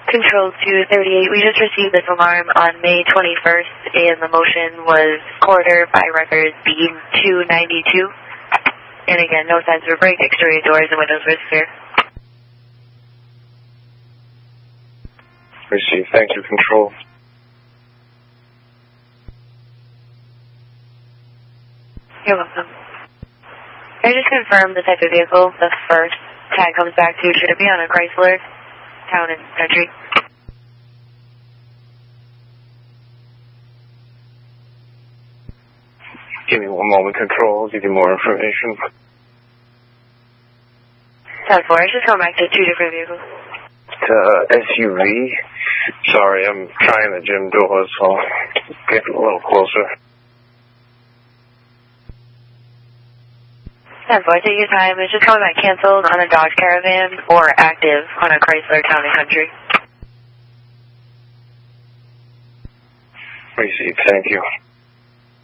Control 238, we just received this alarm on May 21st, and the motion was corridor by record beam 292. And again, no signs of a break, exterior doors and windows were secure. Received, thank you, Control. You're welcome. Can I just confirm the type of vehicle the first tag comes back to? Should it be on a Chrysler, Town and Country? Give me one moment, Control. I'll give you more information. 10-4, I just come back to two different vehicles. SUV. Sorry, I'm trying the gym door, so I'll get a little closer. 10-4, take your time. It's just coming back canceled on a Dodge Caravan or active on a Chrysler Town and Country. Received, thank you.